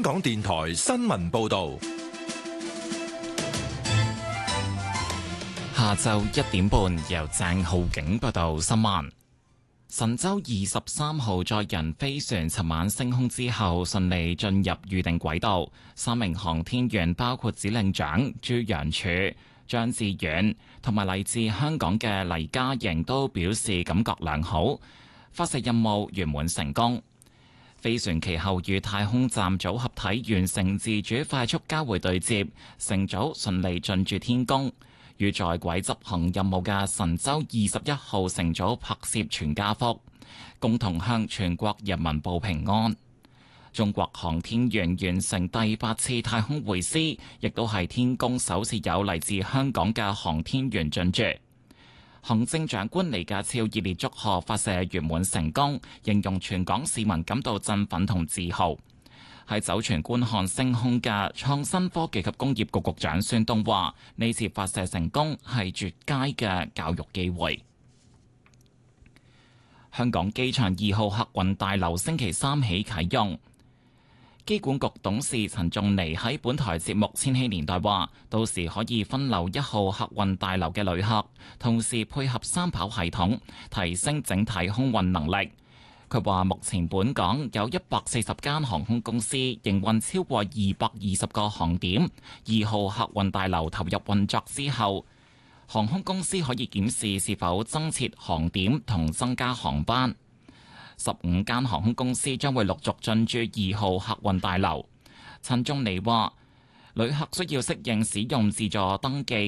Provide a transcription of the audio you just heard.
港電台新聞報道。 下晝1點半，由鄭浩景報道新聞。神舟23號載人飛船尋晚升空之後，順利進入預定軌道。3名航天員包括指令長朱楊柱、張志遠同埋嚟自香港嘅黎嘉瑩都表示感覺良好，發射任務圓滿成功。飛船其後與太空站組合體完成自主快速交會對接，乘組順利進駐天宮。與在軌執行任務嘅神舟21號乘組拍攝全家福，共同向全國人民報平安。中國航天員完成第8次太空會師，亦都係天宮首次有嚟自香港嘅航天員進駐。行政長官李家超熱烈祝賀發射圓滿成功，形容全港市民感到振奮同自豪。喺酒泉觀看升空嘅創新科技及工業局局長孫東話：呢次發射成功係絕佳嘅教育機會。香港機場2號客運大樓星期三起啟用。機管局董事陳仲尼喺本台節目《千禧年代》話：到時可以分流1號客運大樓嘅旅客，同時配合三跑系統，提升整體空運能力。佢話：目前本港有140間航空公司營運超過220個航點，2號客運大樓投入運作之後，航空公司可以檢視是否增設航點同增加航班。15間航空公司將會陸續進駐2號客運大樓。陳仲尼話：旅客需要適應使用自助登記